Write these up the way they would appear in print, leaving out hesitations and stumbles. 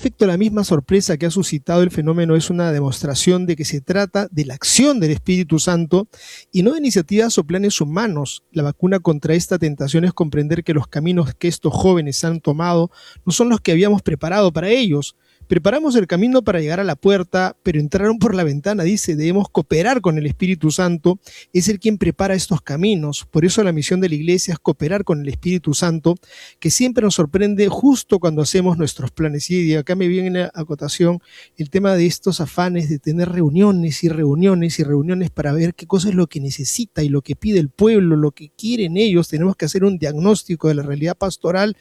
efecto, la misma sorpresa que ha suscitado el fenómeno es una demostración de que se trata de la acción del Espíritu Santo y no de iniciativas o planes humanos. La vacuna contra esta tentación es comprender que los caminos que estos jóvenes han tomado no son los que habíamos preparado para ellos. Preparamos el camino para llegar a la puerta, pero entraron por la ventana. Dice, debemos cooperar con el Espíritu Santo, es el quien prepara estos caminos. Por eso la misión de la iglesia es cooperar con el Espíritu Santo, que siempre nos sorprende justo cuando hacemos nuestros planes. Y acá me viene a acotación el tema de estos afanes de tener reuniones y reuniones y reuniones para ver qué cosa es lo que necesita y lo que pide el pueblo, lo que quieren ellos. Tenemos que hacer un diagnóstico de la realidad pastoral.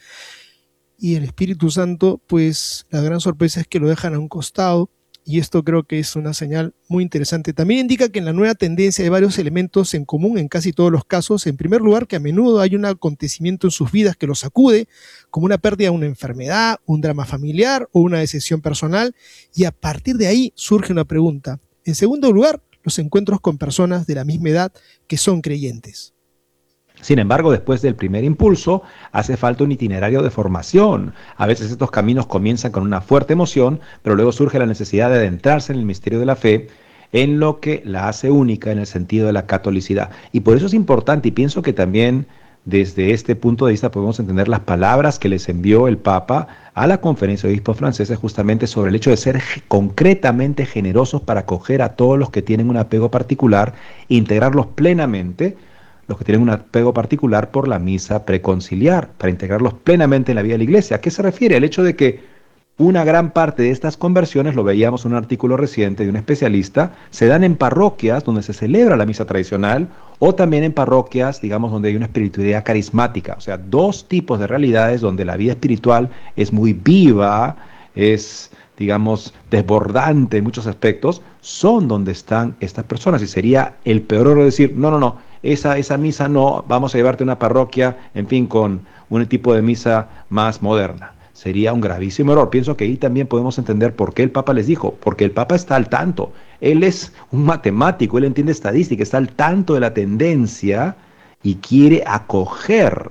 Y el Espíritu Santo, pues la gran sorpresa es que lo dejan a un costado, y esto creo que es una señal muy interesante. También indica que en la nueva tendencia hay varios elementos en común en casi todos los casos. En primer lugar, que a menudo hay un acontecimiento en sus vidas que los sacude, como una pérdida, una enfermedad, un drama familiar o una decisión personal, y a partir de ahí surge una pregunta. En segundo lugar, los encuentros con personas de la misma edad que son creyentes. Sin embargo, después del primer impulso, hace falta un itinerario de formación. A veces estos caminos comienzan con una fuerte emoción, pero luego surge la necesidad de adentrarse en el misterio de la fe, en lo que la hace única en el sentido de la catolicidad. Y por eso es importante, y pienso que también desde este punto de vista podemos entender las palabras que les envió el Papa a la Conferencia de Obispos Franceses, justamente sobre el hecho de ser concretamente generosos para acoger a todos los que tienen un apego particular e integrarlos plenamente, los que tienen un apego particular por la misa preconciliar, para integrarlos plenamente en la vida de la iglesia. ¿A qué se refiere? El hecho de que una gran parte de estas conversiones, lo veíamos en un artículo reciente de un especialista, se dan en parroquias donde se celebra la misa tradicional o también en parroquias, digamos, donde hay una espiritualidad carismática. O sea, dos tipos de realidades donde la vida espiritual es muy viva, es, digamos, desbordante en muchos aspectos, son donde están estas personas. Y sería el peor error decir, no, esa misa no, vamos a llevarte a una parroquia, en fin, con un tipo de misa más moderna. Sería un gravísimo error. Pienso que ahí también podemos entender por qué el Papa les dijo, porque el Papa está al tanto. Él es un matemático, él entiende estadística, está al tanto de la tendencia y quiere acoger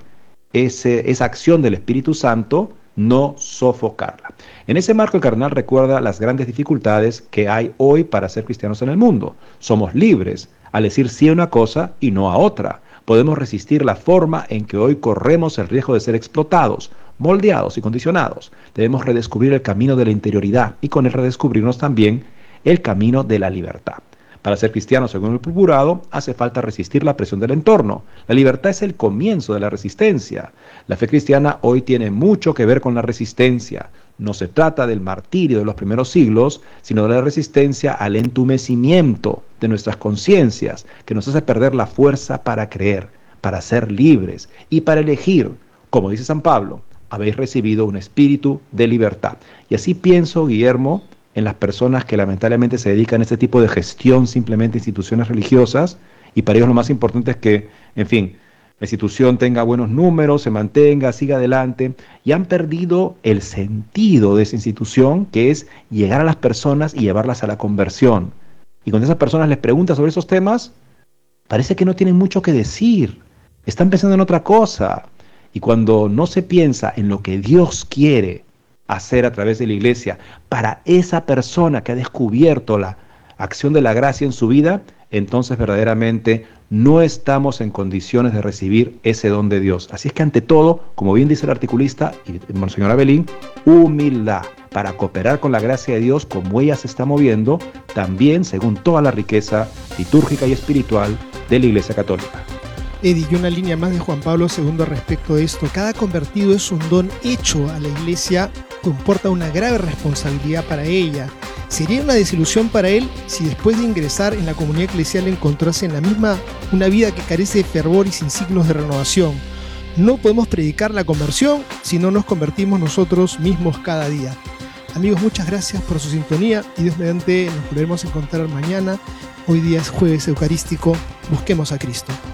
esa acción del Espíritu Santo, no sofocarla. En ese marco, el cardenal recuerda las grandes dificultades que hay hoy para ser cristianos en el mundo. Somos libres al decir sí a una cosa y no a otra. Podemos resistir la forma en que hoy corremos el riesgo de ser explotados, moldeados y condicionados. Debemos redescubrir el camino de la interioridad y con él redescubrirnos también el camino de la libertad. Para ser cristiano, según el purpurado, hace falta resistir la presión del entorno. La libertad es el comienzo de la resistencia. La fe cristiana hoy tiene mucho que ver con la resistencia. No se trata del martirio de los primeros siglos, sino de la resistencia al entumecimiento de nuestras conciencias, que nos hace perder la fuerza para creer, para ser libres y para elegir. Como dice San Pablo, habéis recibido un espíritu de libertad. Y así pienso, Guillermo, en las personas que lamentablemente se dedican a este tipo de gestión simplemente de instituciones religiosas, y para ellos lo más importante es que, en fin, la institución tenga buenos números, se mantenga, siga adelante, y han perdido el sentido de esa institución, que es llegar a las personas y llevarlas a la conversión. Y cuando esas personas les preguntan sobre esos temas, parece que no tienen mucho que decir, están pensando en otra cosa. Y cuando no se piensa en lo que Dios quiere hacer a través de la iglesia para esa persona que ha descubierto la acción de la gracia en su vida, entonces verdaderamente no estamos en condiciones de recibir ese don de Dios. Así es que ante todo, como bien dice el articulista y Monseñor Abelín, humildad para cooperar con la gracia de Dios como ella se está moviendo, también según toda la riqueza litúrgica y espiritual de la Iglesia Católica. Eddie, y una línea más de Juan Pablo II respecto de esto. Cada convertido es un don hecho a la iglesia, comporta una grave responsabilidad para ella. Sería una desilusión para él si después de ingresar en la comunidad eclesial encontrase en la misma una vida que carece de fervor y sin signos de renovación. No podemos predicar la conversión si no nos convertimos nosotros mismos cada día. Amigos, muchas gracias por su sintonía y Dios mediante nos volveremos a encontrar mañana. Hoy día es jueves eucarístico. Busquemos a Cristo.